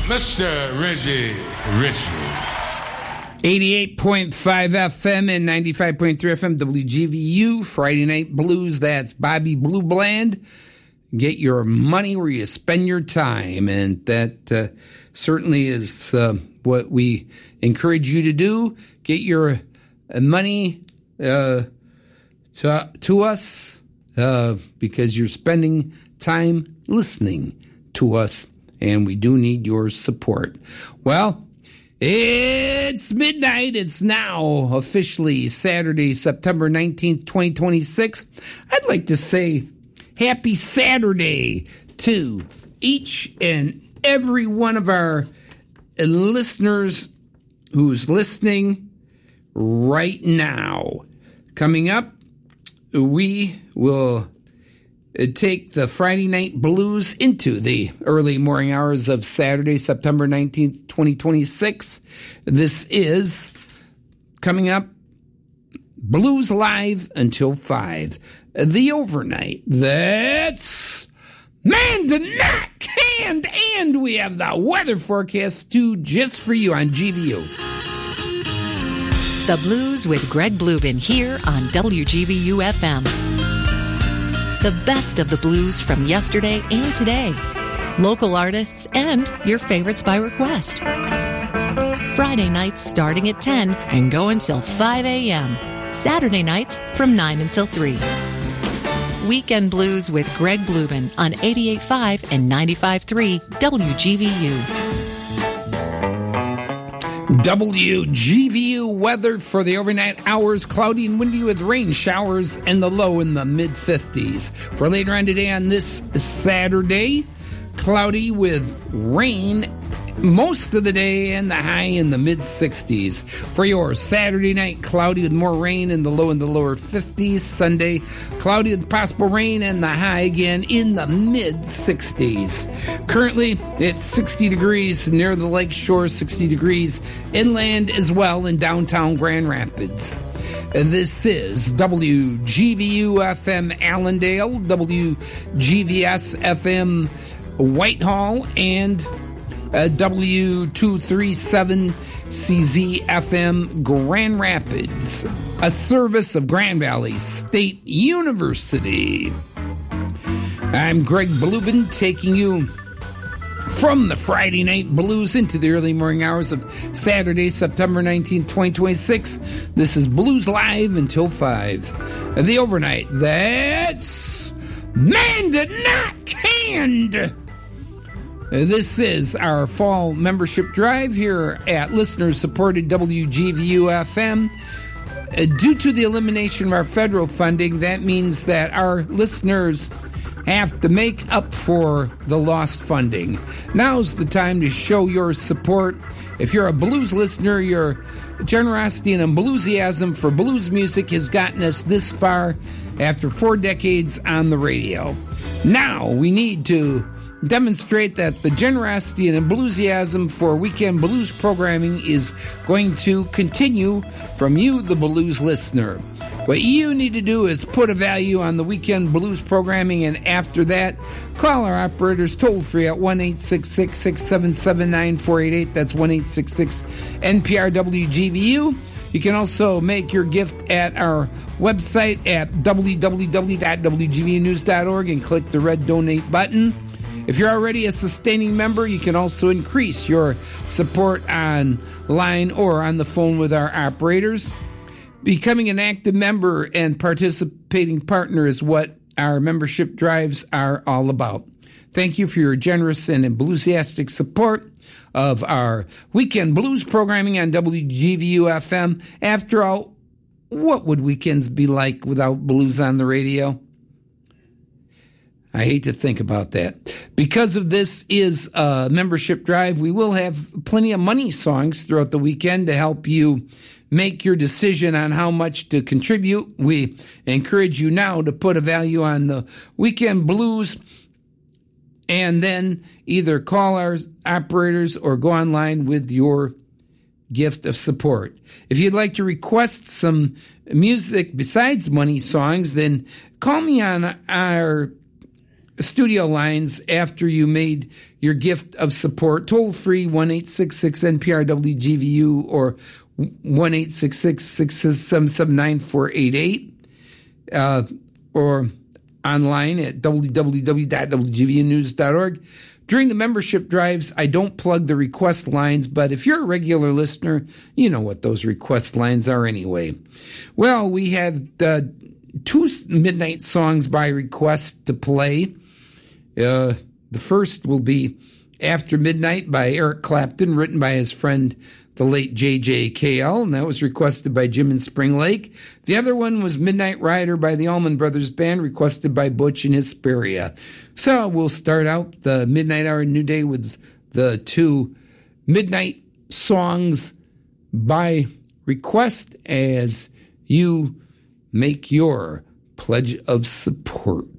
Mr. Reggie Richards. 88.5 FM and 95.3 FM WGVU, Friday Night Blues. That's Bobby Blue Bland. Get your money where you spend your time. And that certainly is what we encourage you to do. Get your money to us because you're spending time listening to us. And we do need your support. Well, it's midnight. It's now officially Saturday, September 19th, 2026. I'd like to say happy Saturday to each and every one of our listeners who's listening right now. Coming up, we will take the Friday Night Blues into the early morning hours of Saturday, September 19th, 2026. This is coming up Blues Live until 5. The overnight. That's Man to Not Canned. And we have the weather forecast too, just for you on GVU. The Blues with Greg Bluebin here on WGVU FM. The best of the blues from yesterday and today. Local artists and your favorites by request. Friday nights starting at 10 and go until 5 a.m. Saturday nights from 9 until 3. Weekend Blues with Greg Bluebin on 88.5 and 95.3 WGVU. WGVU weather for the overnight hours, cloudy and windy with rain showers and the low in the mid-50s. For later on today on this Saturday, cloudy with rain most of the day and the high in the mid-60s. For your Saturday night, cloudy with more rain and the low in the lower 50s. Sunday, cloudy with possible rain and the high again in the mid-60s. Currently, it's 60 degrees near the lake shore, 60 degrees inland as well in downtown Grand Rapids. This is WGVU FM Allendale, WGVS FM Whitehall, and W237CZ FM Grand Rapids, a service of Grand Valley State University. I'm Greg Bluebin, taking you from the Friday Night Blues into the early morning hours of Saturday, September 19th, 2026. This is Blues Live until 5. The overnight, that's Man to Not Canned. This is our fall membership drive here at listener-supported WGVU FM. Due to the elimination of our federal funding, that means that our listeners have to make up for the lost funding. Now's the time to show your support. If you're a blues listener, your generosity and enthusiasm for blues music has gotten us this far after 4 decades on the radio. Now we need to demonstrate that the generosity and enthusiasm for weekend blues programming is going to continue from you, the blues listener. What you need to do is put a value on the weekend blues programming, and after that, call our operators toll-free at 1-866-677-9488. That's 1-866-NPR-WGVU. You can also make your gift at our website at www.wgvnews.org and click the red donate button. If you're already a sustaining member, you can also increase your support online or on the phone with our operators. Becoming an active member and participating partner is what our membership drives are all about. Thank you for your generous and enthusiastic support of our weekend blues programming on WGVU FM. After all, what would weekends be like without blues on the radio? I hate to think about that. Because of this is a membership drive, we will have plenty of money songs throughout the weekend to help you make your decision on how much to contribute. We encourage you now to put a value on the weekend blues and then either call our operators or go online with your gift of support. If you'd like to request some music besides money songs, then call me on our studio lines after you made your gift of support. Toll free 1-866-NPR-WGVU or 1-866-677-9488 or online at www.wgvunews.org. During the membership drives, I don't plug the request lines, but if you're a regular listener, you know what those request lines are anyway. Well, we have the 2 midnight songs by request to play. The first will be After Midnight by Eric Clapton, written by his friend, the late J.J. Cale, and that was requested by Jim in Spring Lake. The other one was Midnight Rider by the Allman Brothers Band, requested by Butch and Hesperia. So we'll start out the Midnight Hour New Day with the 2 midnight songs by request as you make your pledge of support.